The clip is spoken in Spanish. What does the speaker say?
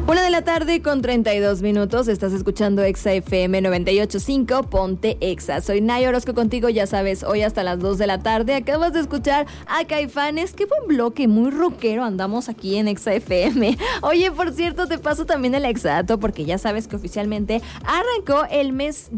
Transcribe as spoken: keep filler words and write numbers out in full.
Una de la tarde con treinta y dos minutos. Estás escuchando Exa F M noventa y ocho punto cinco. Ponte Exa. Soy Naya Orozco contigo, ya sabes, hoy hasta las dos de la tarde. Acabas de escuchar a Caifanes. Qué buen bloque, muy rockero andamos aquí en Exa F M. Oye, por cierto, te paso también el exato porque ya sabes que oficialmente arrancó el mes